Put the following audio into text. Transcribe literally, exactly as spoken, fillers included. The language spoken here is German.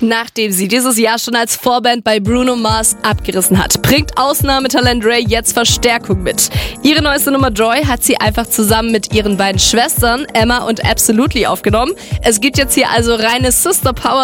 Nachdem sie dieses Jahr schon als Vorband bei Bruno Mars abgerissen hat, bringt Ausnahmetalent Ray jetzt Verstärkung mit. Ihre neueste Nummer Joy hat sie einfach zusammen mit ihren beiden Schwestern Emma und Absolutely aufgenommen. Es gibt jetzt hier also reine Sister Power